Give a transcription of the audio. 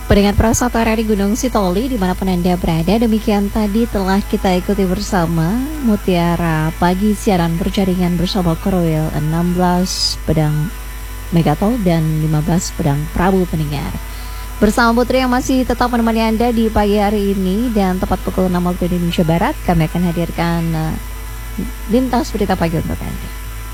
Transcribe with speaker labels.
Speaker 1: Pendengar Prasata RRI Gunung Sitoli dimanapun Anda berada, demikian tadi telah kita ikuti bersama Mutiara Pagi siaran berjaringan bersama Korwil 16 Pedang Megatol dan 15 Pedang Prabu pendengar. Bersama Putri yang masih tetap menemani Anda di pagi hari ini dan tepat pukul 6 waktu Indonesia Barat, kami akan hadirkan lintas berita pagi untuk Anda.